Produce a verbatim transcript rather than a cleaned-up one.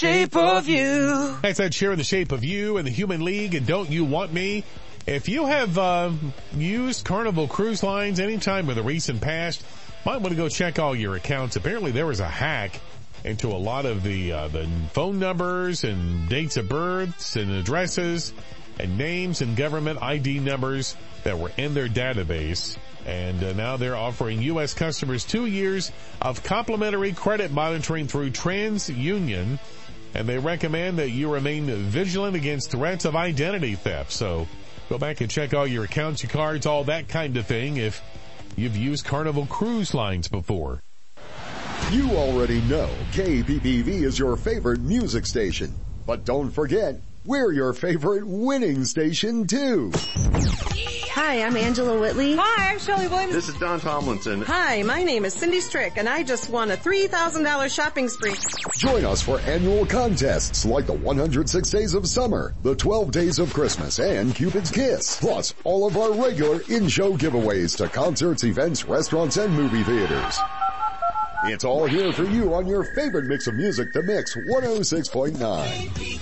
Shape of You. That's that share in the Shape of You and the Human League and Don't You Want Me. If you have uh, used Carnival Cruise Lines anytime in the recent past, might want to go check all your accounts. Apparently there was a hack into a lot of the uh, the phone numbers and dates of births and addresses and names and government I D numbers that were in their database. And uh, now they're offering U S customers two years of complimentary credit monitoring through TransUnion. And they recommend that you remain vigilant against threats of identity theft. So go back and check all your accounts, your cards, all that kind of thing if you've used Carnival Cruise Lines before. You already know K P P V is your favorite music station. But don't forget, we're your favorite winning station too. Hi, I'm Angela Whitley. Hi, I'm Shelley Williams. This is Don Tomlinson. Hi, my name is Cindy Strick, and I just won a three thousand dollars shopping spree. Join us for annual contests like the one hundred six Days of Summer, the twelve Days of Christmas, and Cupid's Kiss. Plus, all of our regular in-show giveaways to concerts, events, restaurants, and movie theaters. It's all here for you on your favorite mix of music, The Mix one oh six point nine.